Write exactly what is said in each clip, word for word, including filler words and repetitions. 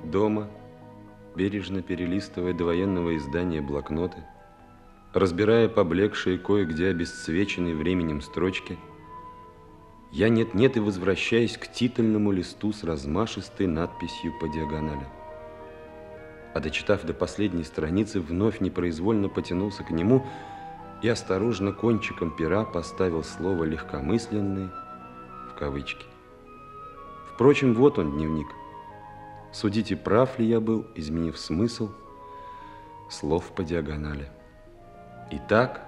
Дома, бережно перелистывая до военного издания блокноты, разбирая поблекшие, кое-где обесцвеченные временем строчки, я нет-нет и возвращаюсь к титульному листу с размашистой надписью по диагонали. А дочитав до последней страницы, вновь непроизвольно потянулся к нему и осторожно кончиком пера поставил слово «легкомысленный» в кавычки. Впрочем, вот он, дневник. Судите, прав ли я был, изменив смысл слов по диагонали. Итак,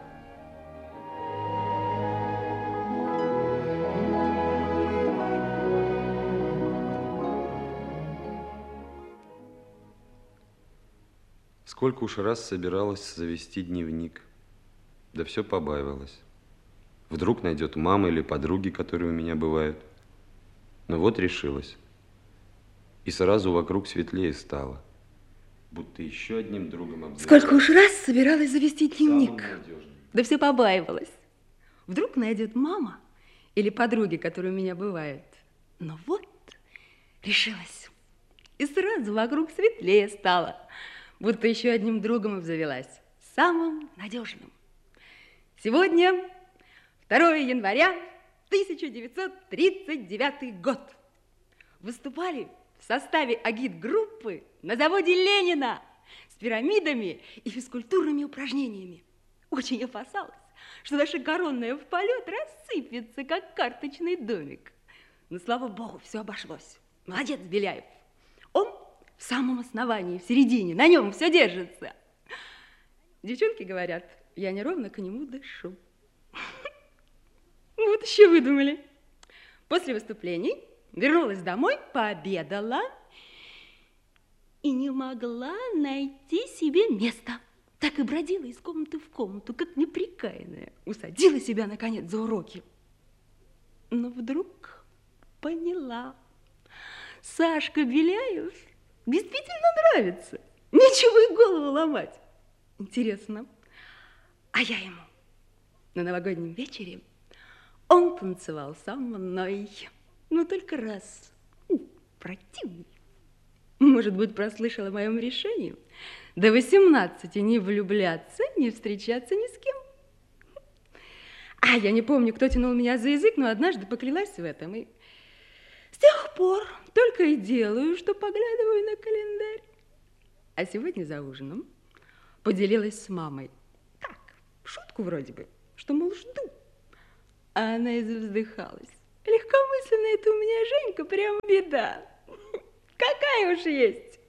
сколько уж раз собиралась завести дневник, да все побаивалась. Вдруг найдет мама или подруги, которые у меня бывают. Но вот решилась. И сразу вокруг светлее стало. Будто еще одним другом обзавелась. Сколько уж раз собиралась завести дневник, да все побаивалась. Вдруг найдет мама или подруги, которые у меня бывают. Но вот решилась. И сразу вокруг светлее стало. Будто еще одним другом обзавелась. Самым надежным. Сегодня второе января тысяча девятьсот тридцать девятый год. Выступали в составе агитгруппы на заводе Ленина с пирамидами и физкультурными упражнениями. Очень опасалась, что наша коронная в полет рассыпется, как карточный домик. Но, слава богу, все обошлось. Молодец, Беляев. Он в самом основании, в середине, на нем все держится. Девчонки говорят, я неровно к нему дышу. Вот еще выдумали. После выступлений вернулась домой, пообедала и не могла найти себе места. Так и бродила из комнаты в комнату, как неприкаянная. Усадила себя, наконец, за уроки. Но вдруг поняла. Сашка Беляев действительно нравится. Нечего и голову ломать. Интересно, а я ему на новогоднем вечере он танцевал со мной. Но только раз. У, противный. Может быть, прослышал о моем решении до восемнадцати не влюбляться, не встречаться ни с кем. А я не помню, кто тянул меня за язык, но однажды поклялась в этом. И с тех пор только и делаю, что поглядываю на календарь. А сегодня за ужином поделилась с мамой. Так, в шутку вроде бы, что, мол, жду. А она и завздыхалась. Легкомысленная это у меня Женька, прям беда. Какая уж есть.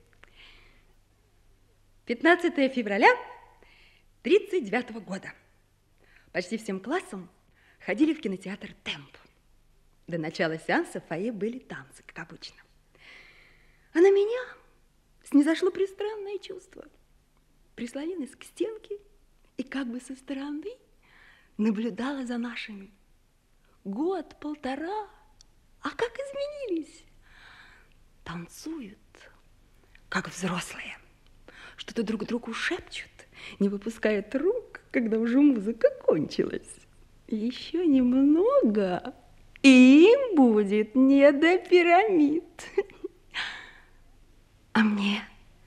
пятнадцатое февраля тридцать девятого года. Почти всем классом ходили в кинотеатр «Темп». До начала сеанса в фойе были танцы, как обычно. А на меня снизошло пристранное чувство. Прислонилась к стенке и как бы со стороны наблюдала за нашими. Год, полтора, а как изменились. Танцуют, как взрослые. Что-то друг другу шепчут, не выпускают рук, когда уже музыка кончилась. Еще немного, и им будет не до пирамид. А мне?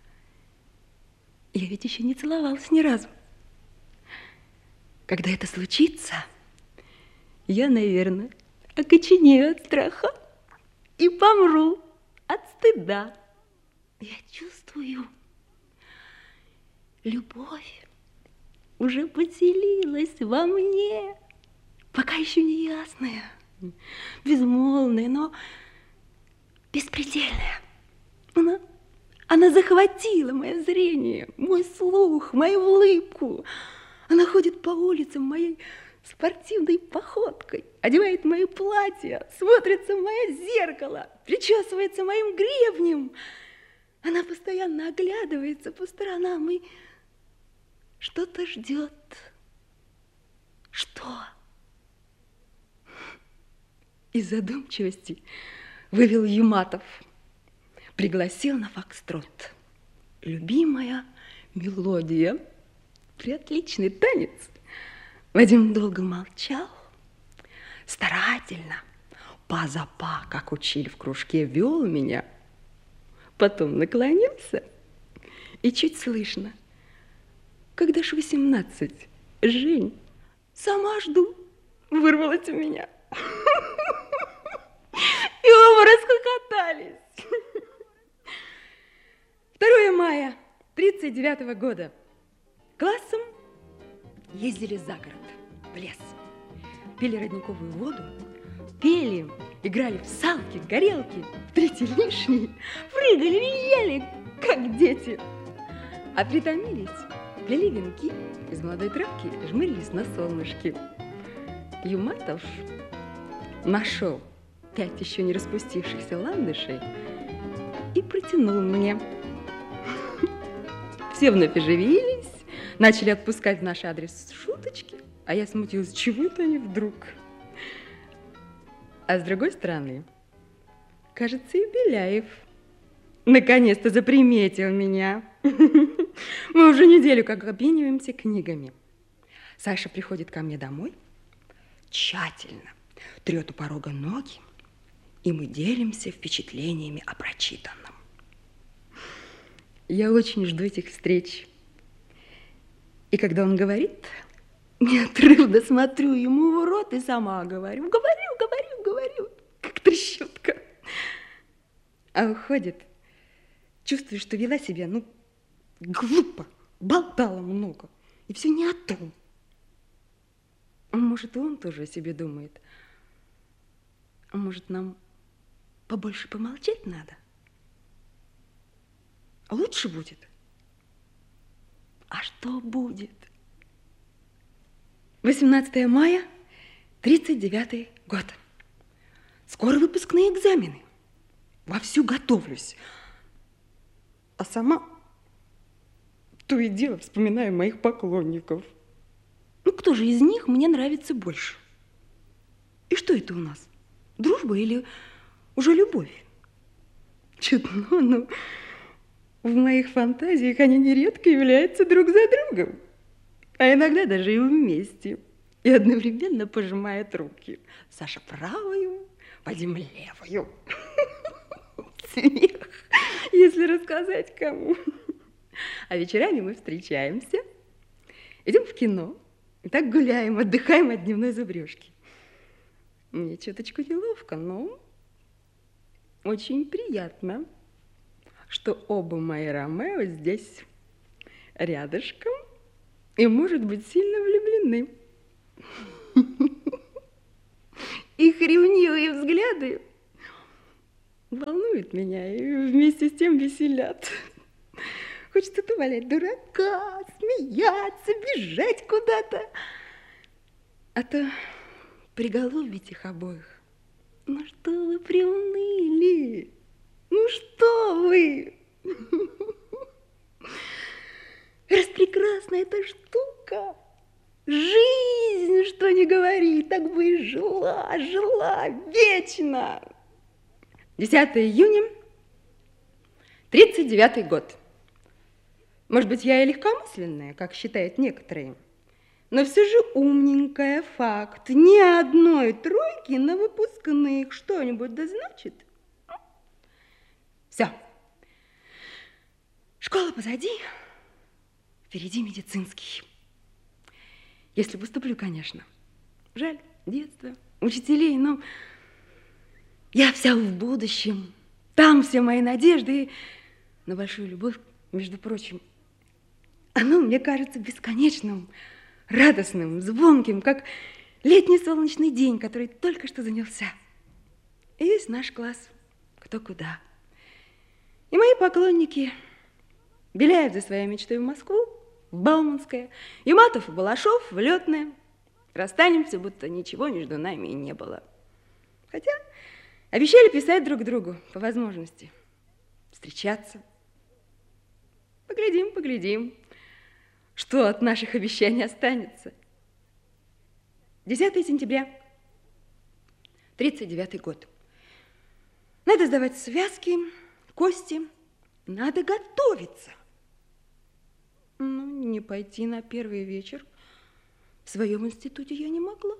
Я ведь еще не целовалась ни разу. Когда это случится, я, наверное, окоченею от страха и помру от стыда. Я чувствую, любовь уже поселилась во мне, пока еще не ясная, безмолвная, но беспредельная. Она, она захватила мое зрение, мой слух, мою улыбку. Она ходит по улицам моей спортивной походкой, одевает мои платья, смотрится в мое зеркало, причесывается моим гребнем. Она постоянно оглядывается по сторонам и что-то ждет. Что? Из задумчивости вывел Юматов. Пригласил на фокстрот. Любимая мелодия. Приотличный танец. Вадим долго молчал, старательно, па за па, как учили в кружке, вел меня Потом наклонился, и чуть слышно. Когда ж восемнадцать, Жень, сама жду, вырвалось у меня. И оба расхохотались. второе мая тридцать девятого года. Классом ездили за город, в лес. Пили родниковую воду, пели, играли в салки, горелки, в третий лишний, прыгали, визжали, как дети. А притомились, плели венки из молодой травки, жмырились на солнышке. Юматов нашел пять еще не распустившихся ландышей и протянул мне. Все вновь оживились, начали отпускать в наш адрес шуточки, а я смутилась, чего это они вдруг? А с другой стороны, кажется, и Беляев наконец-то заприметил меня. Мы уже неделю как обмениваемся книгами. Саша приходит ко мне домой, тщательно трет у порога ноги, и мы делимся впечатлениями о прочитанном. Я очень жду этих встреч. И когда он говорит, неотрывно смотрю ему в рот и сама говорю, говорю, говорю, говорю, как трещотка. А уходит, чувствую, что вела себя, ну, глупо, болтала много, и все не о том. Может, и он тоже о себе думает. А может, нам побольше помолчать надо? Лучше будет. А что будет? восемнадцатое мая, тридцать девятый год. Скоро выпускные экзамены. Вовсю готовлюсь. А сама то и дело вспоминаю моих поклонников. Ну, кто же из них мне нравится больше? И что это у нас? Дружба или уже любовь? Чудно, ну, в моих фантазиях они нередко являются друг за другом, а иногда даже и вместе, и одновременно пожимают руки. Саша правую, Вадим левую. Смех, если рассказать кому. А вечерами мы встречаемся, идем в кино, и так гуляем, отдыхаем от дневной зубрежки. Мне чуточку неловко, но очень приятно, что оба мои Ромео здесь рядышком и, может быть, сильно влюблены. Их ревнивые взгляды волнуют меня и вместе с тем веселят. Хочется то валять дурака, смеяться, бежать куда-то. А то приголубить их обоих. Ну что вы приуныли? Ну что вы? Распрекрасная эта штука. Жизнь, что ни говори, так бы и жила, жила вечно. десятое июня, тридцать девятый год. Может быть, я и легкомысленная, как считают некоторые, но все же умненькая, факт. Ни одной тройки на выпускных что-нибудь да значит. Все. Школа позади, впереди медицинский. Если поступлю, конечно. Жаль, детство, учителей, но я вся в будущем. Там все мои надежды на большую любовь, между прочим. Оно мне кажется бесконечным, радостным, звонким, как летний солнечный день, который только что занялся. И весь наш класс, кто куда. И мои поклонники Беляев за своей мечтой в Москву, в Бауманское, Юматов и Балашов в Летное. Расстанемся, будто ничего между нами и не было. Хотя обещали писать друг другу по возможности, встречаться. Поглядим, поглядим, что от наших обещаний останется. десятое сентября, тридцать девятый год. Надо сдавать связки, кости, надо готовиться. Ну, не пойти на первый вечер в своем институте я не могла.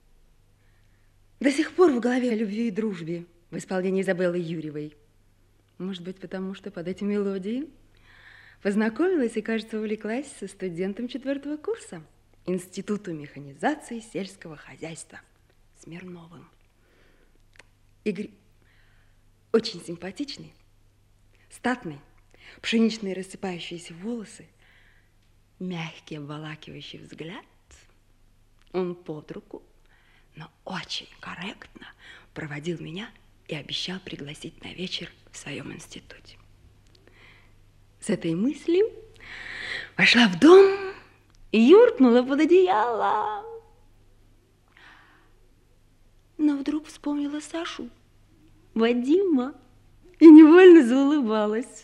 До сих пор в голове о любви и дружбе в исполнении Изабеллы Юрьевой. Может быть, потому что под эти мелодии познакомилась и, кажется, увлеклась со студентом четвертого курса Института механизации сельского хозяйства Смирновым. Игорь очень симпатичный, статный, пшеничные рассыпающиеся волосы, мягкий обволакивающий взгляд. Он под руку, но очень корректно проводил меня и обещал пригласить на вечер в своем институте. С этой мыслью вошла в дом и юркнула под одеяло. Но вдруг вспомнила Сашу, Вадима, и невольно заулыбалась.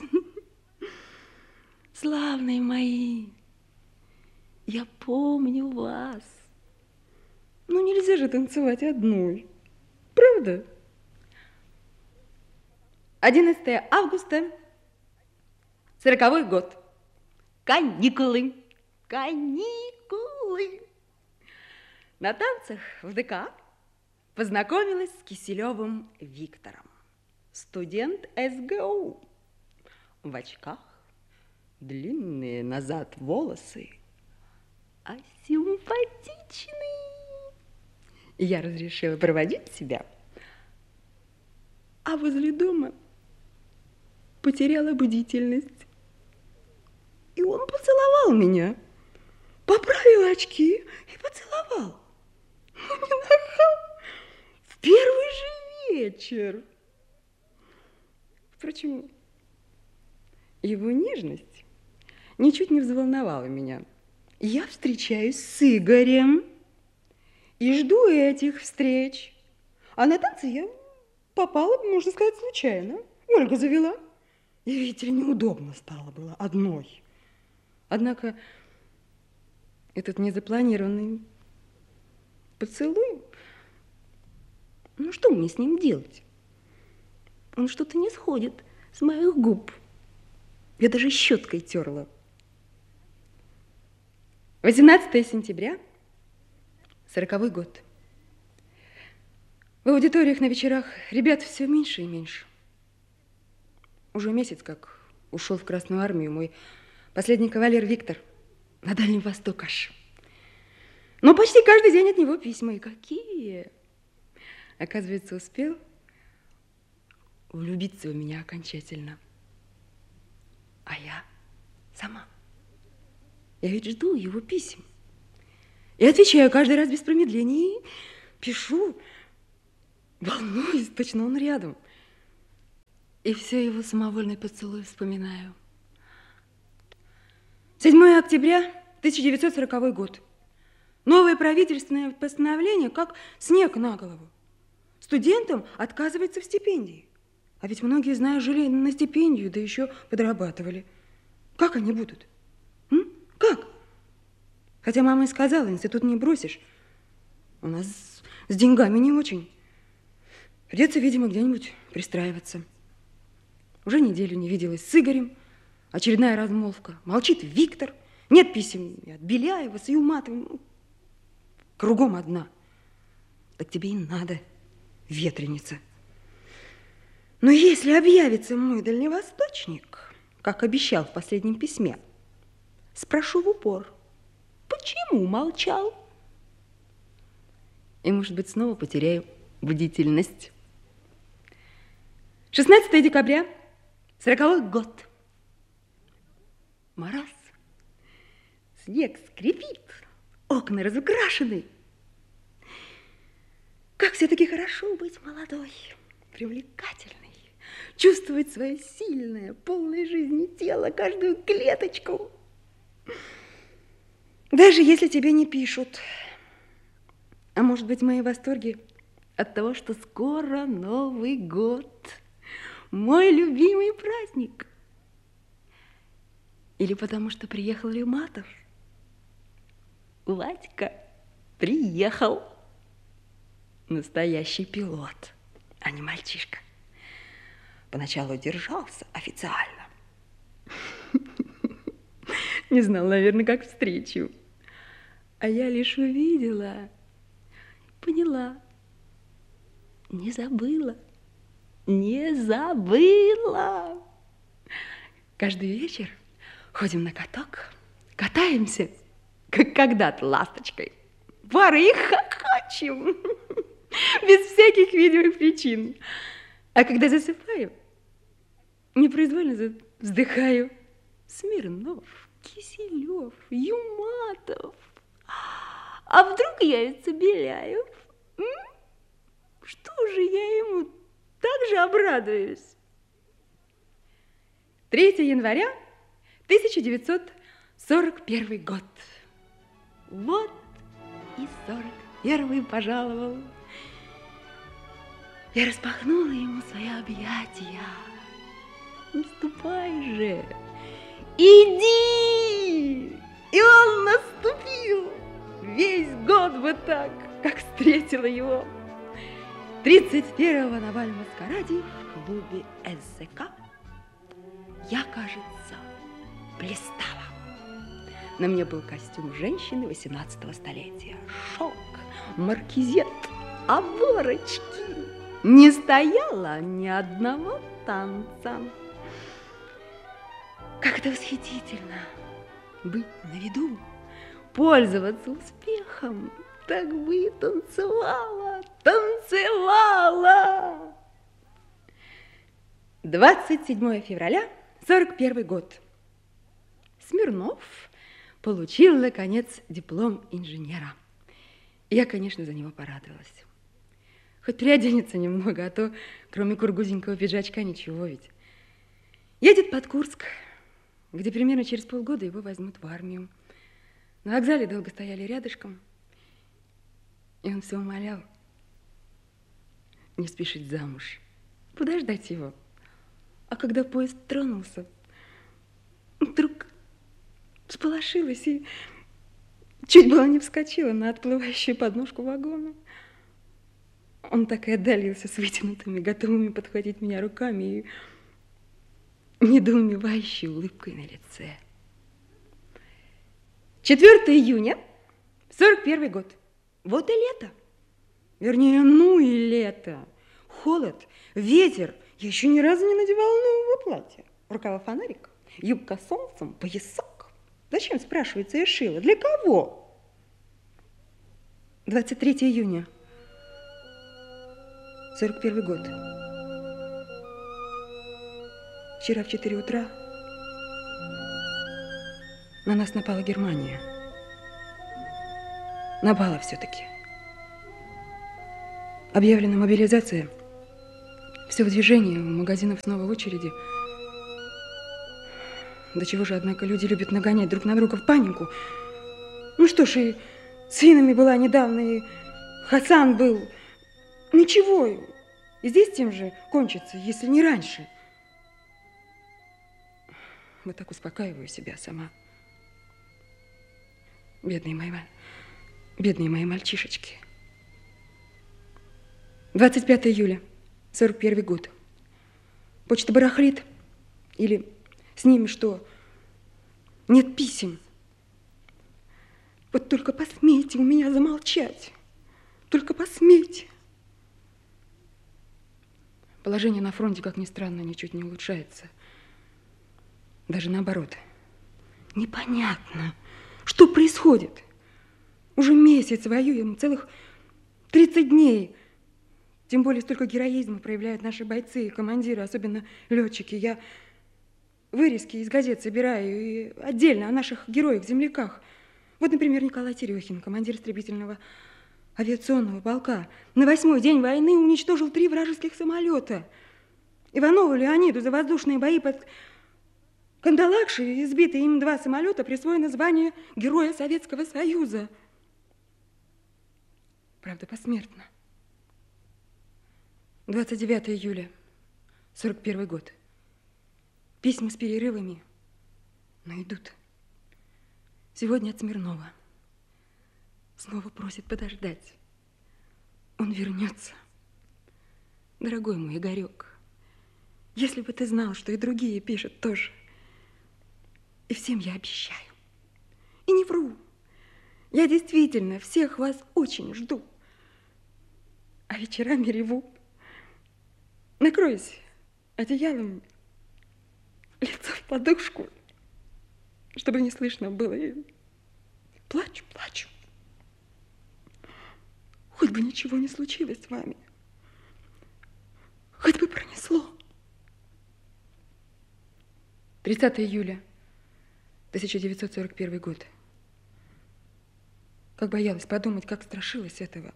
Славные мои, я помню вас. Ну, нельзя же танцевать одной, правда? одиннадцатое августа, сороковой год. Каникулы. Каникулы. На танцах в ДК познакомилась с Киселевым Виктором. Студент СГУ. В очках, длинные назад волосы, а симпатичный. Я разрешила проводить себя, а возле дома потеряла бдительность. И он поцеловал меня, поправил очки и поцеловал. Ну, не нахал, в первый же вечер. Впрочем, его нежность ничуть не взволновала меня. Я встречаюсь с Игорем и жду этих встреч. А на танцы я попала, можно сказать, случайно. Ольга завела. И, видите ли, неудобно стало было одной. Однако этот незапланированный поцелуй, ну что мне с ним делать? Он что-то не сходит с моих губ. Я даже щеткой терла. восемнадцатое сентября, сороковой год. В аудиториях на вечерах ребят все меньше и меньше. Уже месяц как ушел в Красную армию мой последний кавалер Виктор. На Дальний Восток аж. Но почти каждый день от него письма. И какие! Оказывается, успел влюбиться в меня окончательно. А я сама. Я ведь жду его писем. И отвечаю каждый раз без промедления. И пишу, волнуюсь, точно он рядом. И все его самовольный поцелуй вспоминаю. седьмое октября тысяча девятьсот сороковой год. Новое правительственное постановление, как снег на голову. Студентам отказывается в стипендии. А ведь многие, знаю, жили на стипендию, да еще подрабатывали. Как они будут? М? Как? Хотя мама и сказала, институт не бросишь. У нас с деньгами не очень. Придется, видимо, где-нибудь пристраиваться. Уже неделю не виделась с Игорем. Очередная размолвка. Молчит Виктор. Нет писем и от Беляева, с Юматовым. Кругом одна. Так тебе и надо, ветреница. Но если объявится мой дальневосточник, как обещал в последнем письме, спрошу в упор, почему молчал? И, может быть, снова потеряю бдительность. шестнадцатое декабря, сороковой год. Мороз. Снег скрипит, окна разукрашены. Как все-таки хорошо быть молодой, привлекательной, чувствовать свое сильное, полное жизни тело, каждую клеточку. Даже если тебе не пишут. А может быть, мои восторги от того, что скоро Новый год, мой любимый праздник. Или потому что приехал Юматов. Вадька приехал. Настоящий пилот, а не мальчишка. Поначалу держался официально. Не знал, наверное, как встречу. А я лишь увидела, поняла, не забыла. не забыла. Каждый вечер ходим на каток, катаемся, как когда-то ласточкой. Пары и хохочем, без всяких видимых причин. А когда засыпаю, непроизвольно вздыхаю. Смирнов, Киселев, Юматов. А вдруг явится Беляев? М? Что же я ему так же обрадуюсь? третьего января тысяча девятьсот сорок первый год. Вот и сорок первый пожаловал. Я распахнула ему свои объятия. Ну, ступай же, иди! И он наступил. Весь год бы так, как встретила его. тридцать первого на бал-маскараде в клубе СЗК я, кажется, блистала. На мне был костюм женщины восемнадцатого столетия. Шелк, маркизет, оборочки. Не стояло ни одного танца. Как это восхитительно быть на виду, пользоваться успехом. Так бы и танцевала, танцевала. двадцать седьмого февраля сорок первый год. Смирнов получил, наконец, диплом инженера. Я, конечно, за него порадовалась. Хоть переоденется немного, а то кроме кургузенького пиджачка ничего ведь. Едет под Курск, где примерно через полгода его возьмут в армию. На вокзале долго стояли рядышком, и он все умолял не спешить замуж, подождать его. А когда поезд тронулся, вдруг всполошилась и чуть было не вскочила на отплывающую подножку вагона. Он так и отдалился с вытянутыми, готовыми подхватить меня руками и недоумевающей улыбкой на лице. четвёртого июня сорок первый год. Вот и лето. Вернее, ну и лето. Холод, ветер. Я еще ни разу не надевала нового платья. Рукава фонарик, юбка солнцем, поясок. Зачем, спрашивается, я шила? Для кого? двадцать третьего июня. сорок первый год. Вчера в четыре утра на нас напала Германия. Напала все-таки. Объявлена мобилизация. Все в движении, у магазинов снова в очереди. До чего же, однако, люди любят нагонять друг на друга в панику. Ну что ж, и с финнами была недавно, и Хасан был. Ничего, и здесь тем же кончится, если не раньше. Вот так успокаиваю себя сама. Бедные мои, бедные мои мальчишечки. двадцать пятого июля, сорок первый год. Почта барахлит. Или с ними что? Нет писем. Вот только посмейте у меня замолчать. Только посмейте. Положение на фронте, как ни странно, ничуть не улучшается. Даже наоборот. Непонятно, что происходит. Уже месяц воюем, целых тридцать дней. Тем более столько героизма проявляют наши бойцы и командиры, особенно летчики. Я вырезки из газет собираю и отдельно о наших героях-земляках. Вот, например, Николай Терехин, командир истребительного авиационного полка, на восьмой день войны уничтожил три вражеских самолета. Иванову Леониду за воздушные бои под Кандалакши, избитые им два самолета, присвоено звание Героя Советского Союза. Правда, посмертно. двадцать девятого июля, сорок первый год. Письма с перерывами, но идут. Сегодня от Смирнова. Снова просит подождать. Он вернется. Дорогой мой Игорек, если бы ты знал, что и другие пишут тоже. И всем я обещаю. И не вру. Я действительно всех вас очень жду. А вечерами реву. накроюсь одеялом, лицо в подушку, чтобы не слышно было. И плачу, плачу. Хоть бы ничего не случилось с вами. Хоть бы пронесло. тридцатое июля тысяча девятьсот сорок первый год. Как боялась подумать, как страшилась этого.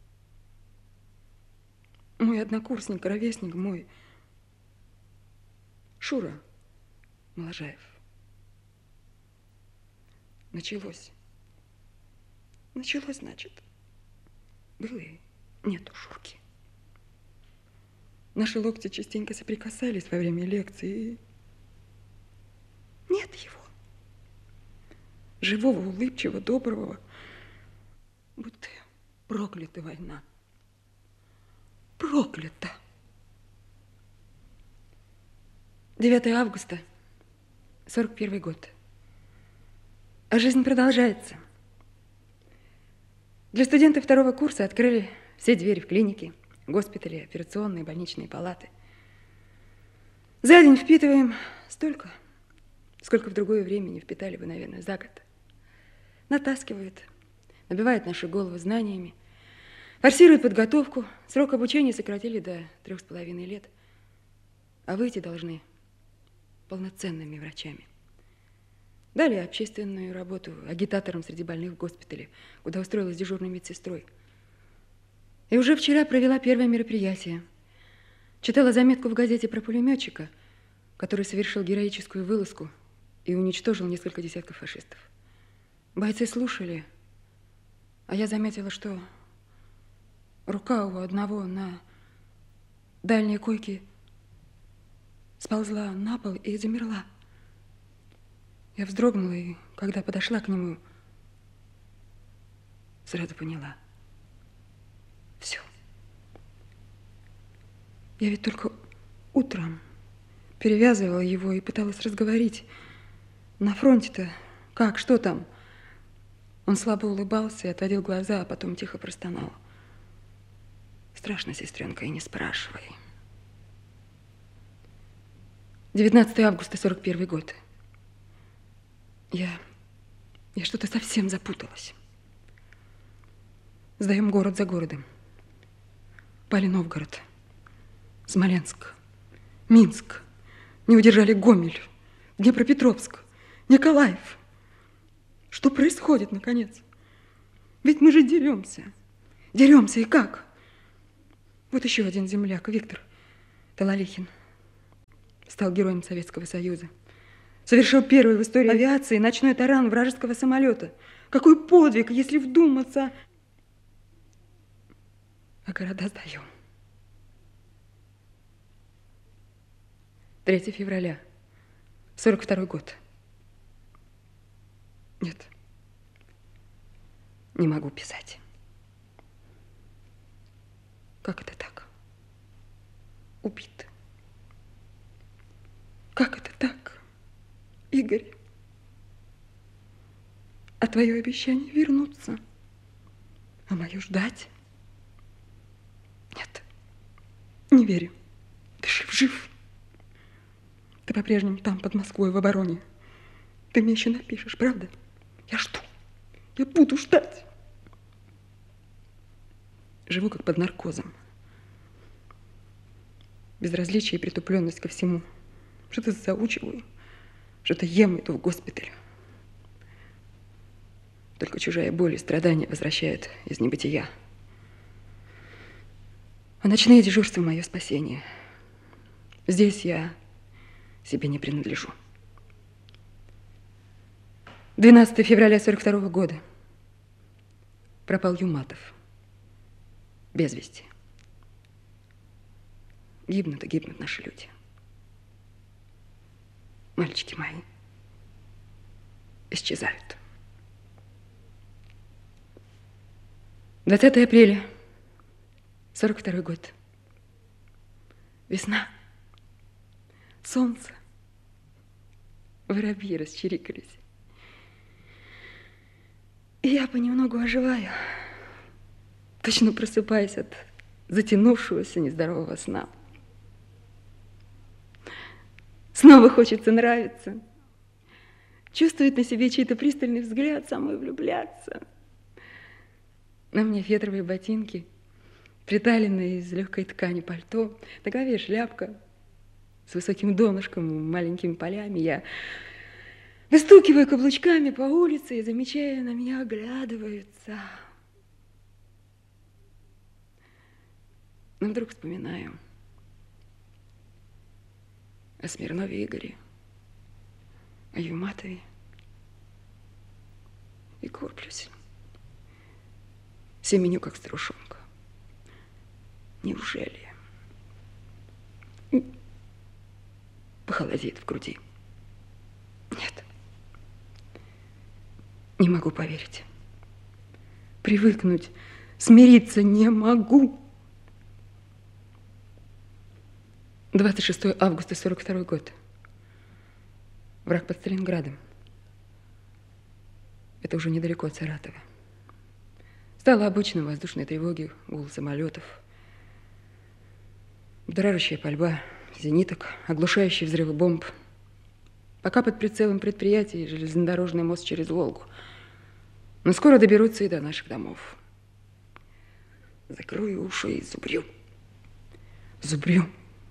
Мой однокурсник, ровесник мой, Шура Моложаев. Началось. Началось, значит. Было и нету Шурки. Наши локти частенько соприкасались во время лекции. Нет его. Живого, улыбчивого, доброго. Будто проклята война. Проклята. девятое августа, сорок первый год. А жизнь продолжается. Для студентов второго курса открыли все двери в клинике, госпитали, операционные, больничные палаты. За день впитываем столько, сколько в другое время не впитали бы, наверное, за год. Натаскивают, набивают наши головы знаниями, форсируют подготовку. Срок обучения сократили до трех с половиной лет. А выйти должны полноценными врачами. Дали общественную работу агитатором среди больных в госпитале, куда устроилась дежурной медсестрой. И уже вчера провела первое мероприятие. Читала заметку в газете про пулеметчика, который совершил героическую вылазку и уничтожил несколько десятков фашистов. Бойцы слушали, а я заметила, что рука у одного на дальней койке сползла на пол и замерла. Я вздрогнула, и когда подошла к нему, сразу поняла. Все. Я ведь только утром перевязывала его и пыталась разговорить. На фронте-то как, что там? Он слабо улыбался и отводил глаза, а потом тихо простонал. Страшно, сестренка, и не спрашивай. девятнадцатое августа, сорок первый год. Я, я что-то совсем запуталась. Сдаем город за городом. Пали Новгород, Смоленск, Минск. Не удержали Гомель, Днепропетровск, Николаев. Что происходит, наконец? Ведь мы же деремся. Деремся, и как? Вот еще один земляк, Виктор Талалихин, стал героем Советского Союза. Совершил первый в истории авиации ночной таран вражеского самолета. Какой подвиг, если вдуматься. А города сдаем. третьего февраля, сорок второй год. Нет, не могу писать. Как это так? Убит. Как это так, Игорь? А твое обещание вернуться, а мое ждать? Нет, не верю. Ты жив, жив. Ты по-прежнему там, под Москвой, в обороне. Ты мне еще напишешь, правда? Я жду. Я буду ждать. Живу как под наркозом. Безразличие и притупленность ко всему. Что-то заучиваю, что-то ем, иду в госпиталь. Только чужая боль и страдания возвращают из небытия. А ночные дежурства – мое спасение. Здесь я себе не принадлежу. двенадцатого февраля сорок второго года. Пропал Юматов. Без вести. Гибнут и гибнут наши люди. Мальчики мои исчезают. двадцатого апреля, сорок второй год. Весна. Солнце. Воробьи расчирикались. И я понемногу оживаю, точно просыпаясь от затянувшегося нездорового сна. Снова хочется нравиться. Чувствует на себе чей-то пристальный взгляд, самой влюбляться. На мне фетровые ботинки, приталенные из легкой ткани пальто, на голове шляпка с высоким донышком, маленькими полями. Я выстукиваю каблучками по улице и, замечая, на меня оглядываются. Но вдруг вспоминаю о Смирнове Игоре, о Юматове и корплюсь. Семеню, как старушонка. Неужели? Похолодеет в груди. Нет. Не могу поверить. Привыкнуть, смириться не могу. двадцать шестое августа сорок второй год. Враг под Сталинградом. Это уже недалеко от Саратова. Стало обычным воздушной тревоги, гул самолетов, дрожащая пальба зениток, оглушающие взрывы бомб. Пока под прицелом предприятий железнодорожный мост через Волгу. Но скоро доберутся и до наших домов. Закрою уши и зубрю. Зубрю.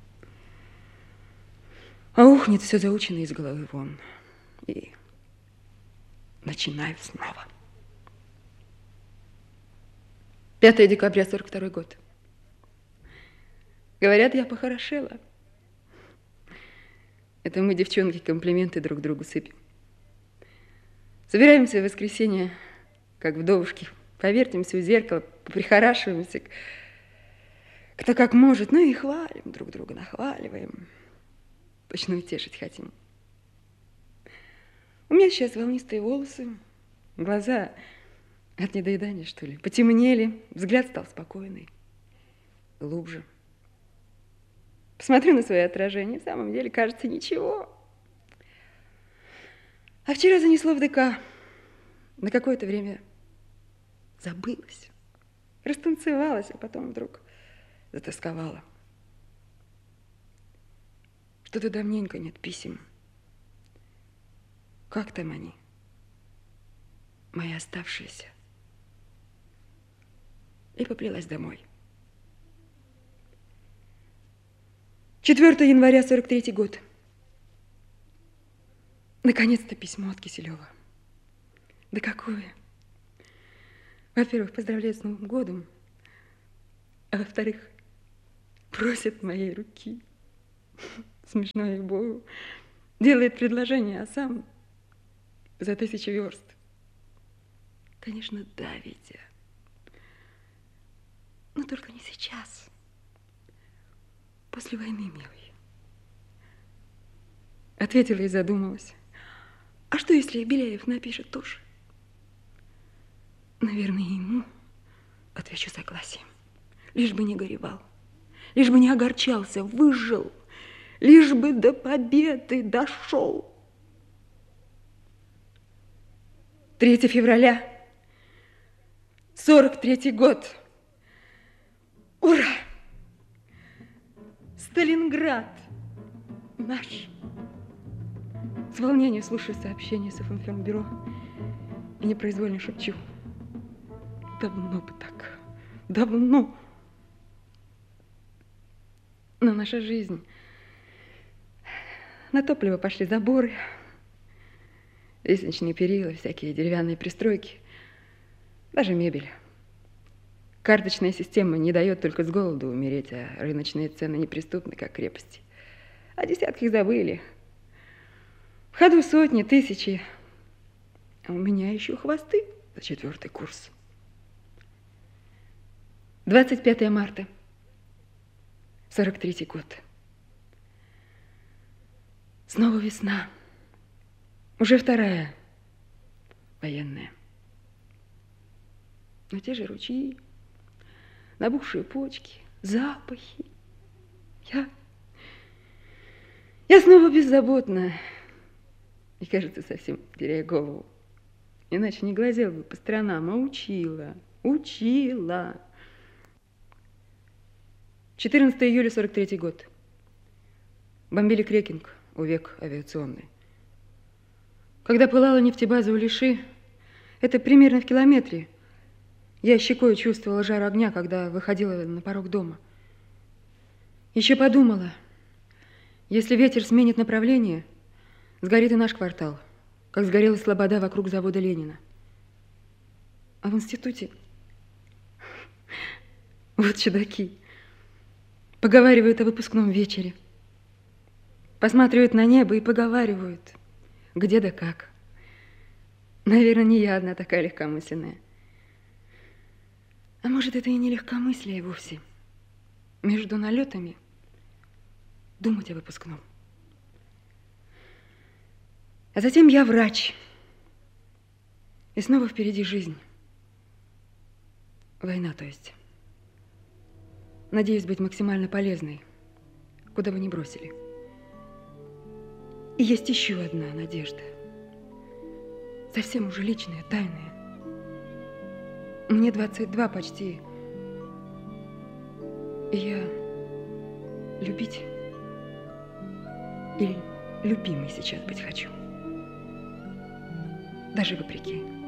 А ухнет все заучено из головы вон. И начинаю снова. пятое декабря сорок второй год. Говорят, я похорошела. Это мы, девчонки, комплименты друг другу сыпем. Собираемся в воскресенье, как вдовушки, повертимся у зеркала, поприхорашиваемся, кто как может, ну и хвалим друг друга, нахваливаем. Точно утешить хотим. У меня сейчас волнистые волосы, глаза от недоедания, что ли, потемнели, взгляд стал спокойный, глубже. Посмотрю на свое отражение, в самом деле, кажется, ничего. А вчера занесло в ДК. На какое-то время забылась, растанцевалась, а потом вдруг затасковала. Что-то давненько нет писем. Как там они, мои оставшиеся? И поплелась домой. четвёртое января сорок третий год. Наконец-то письмо от Киселева. Да какое? Во-первых, поздравляет с Новым годом, а во-вторых, просит моей руки. Смешно ей-богу. Делает предложение, а сам за тысячу верст. Конечно, да, Витя. Но только не сейчас. После войны, милый. Ответила и задумалась. А что, если Беляев напишет тоже? Наверное, ему отвечу согласием. Лишь бы не горевал, лишь бы не огорчался, выжил, лишь бы до победы дошел. третьего февраля сорок третий год. Ура! Сталинград наш. С волнением слушаю сообщение с Информбюро и непроизвольно шепчу. Давно бы так, давно. Но наша жизнь... На топливо пошли заборы, лестничные перила, всякие деревянные пристройки, даже мебель. Карточная система не дает только с голоду умереть, а рыночные цены неприступны, как крепости. О десятках забыли. В ходу сотни, тысячи. А у меня еще хвосты за четвертый курс. двадцать пятое марта, сорок третий год. Снова весна. Уже вторая военная. Но те же ручьи, набухшие почки, запахи. Я... Я снова беззаботна. И, кажется, совсем теряю голову. Иначе не глазела бы по сторонам, а учила. Учила. четырнадцатое июля сорок третий год. Бомбили Крекинг, увек авиационный. Когда пылала нефтебаза у Лиши, это примерно в километре, я щекой чувствовала жар огня, когда выходила на порог дома. Еще подумала, если ветер сменит направление, сгорит и наш квартал, как сгорела слобода вокруг завода Ленина. А в институте вот чудаки поговаривают о выпускном вечере, посматривают на небо и поговаривают, где да как. Наверное, не я одна такая легкомысленная. А может, это и не легкомыслие вовсе. Между налетами думать о выпускном. А затем я врач. И снова впереди жизнь. Война, то есть. Надеюсь быть максимально полезной, куда бы ни бросили. И есть еще одна надежда. Совсем уже личная, тайная. Мне двадцать два почти. И я любить или любимой сейчас быть хочу. Даже вопреки.